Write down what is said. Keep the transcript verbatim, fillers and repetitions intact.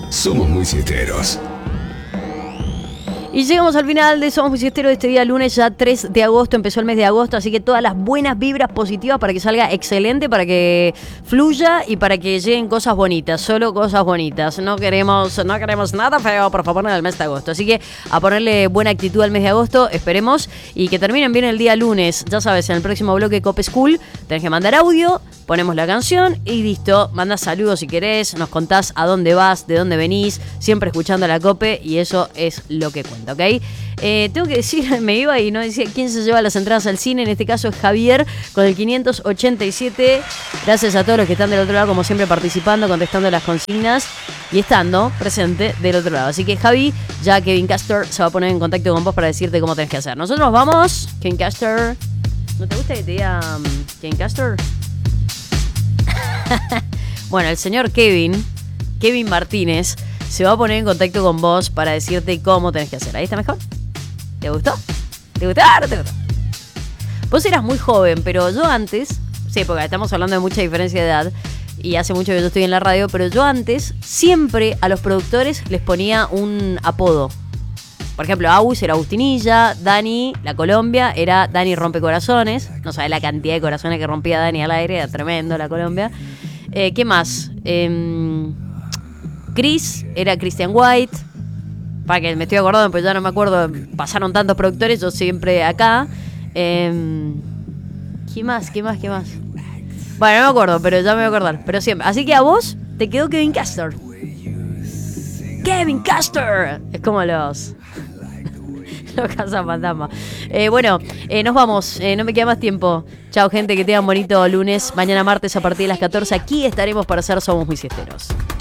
Somos muy siesteros. Y llegamos al final de Somos Muy Siesteros de este día lunes, ya tres de agosto, empezó el mes de agosto, así que todas las buenas vibras positivas para que salga excelente, para que fluya y para que lleguen cosas bonitas, solo cosas bonitas. No queremos, no queremos nada feo, por favor, en el mes de agosto. Así que a ponerle buena actitud al mes de agosto, esperemos, y que terminen bien el día lunes. Ya sabes, en el próximo bloque Cope School tenés que mandar audio, ponemos la canción y listo. Mandás saludos si querés, nos contás a dónde vas, de dónde venís, siempre escuchando la Cope, y eso es lo que cuenta. ¿Ok? Eh, tengo que decir, me iba y no decía quién se lleva las entradas al cine. En este caso es Javier con el quinientos ochenta y siete. Gracias a todos los que están del otro lado, como siempre, participando, contestando las consignas y estando presente del otro lado. Así que Javi, ya Kevin Castor se va a poner en contacto con vos para decirte cómo tenés que hacer. Nosotros vamos, Kevin Castor. ¿No te gusta que te diga um, Kevin Castor? Bueno, el señor Kevin, Kevin Martínez, se va a poner en contacto con vos para decirte cómo tenés que hacer. ¿Ahí está mejor? ¿Te gustó? ¿Te gustó? ¿No te gustó? Vos eras muy joven, pero yo antes... Sí, porque estamos hablando de mucha diferencia de edad y hace mucho que yo estoy en la radio, pero yo antes siempre a los productores les ponía un apodo. Por ejemplo, Agus era Agustinilla, Dani, la Colombia, era Dani Rompecorazones. No sabés la cantidad de corazones que rompía Dani al aire, era tremendo la Colombia. Eh, ¿Qué más? Eh... Chris era Christian White. Para que me estoy acordando, pues ya no me acuerdo. Pasaron tantos productores, yo siempre acá. Eh, ¿Qué más? ¿Qué más? ¿Qué más? Bueno, no me acuerdo, pero ya me voy a acordar. Pero siempre. Así que a vos te quedó Kevin Castor. Kevin Castor. Es como los... los cazafantasmas. Eh, bueno, eh, nos vamos. Eh, no me queda más tiempo. Chao, gente. Que tengan bonito lunes. Mañana martes a partir de las catorce. Aquí estaremos para hacer Somos Muy Siesteros.